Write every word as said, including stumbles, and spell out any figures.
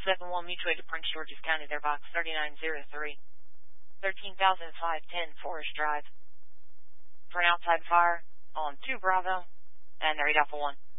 seven one Mutual to Prince George's County, their box thirty-nine oh three. thirteen thousand five ten Forest Drive. For an outside fire on two Bravo, and they're eight Alpha one.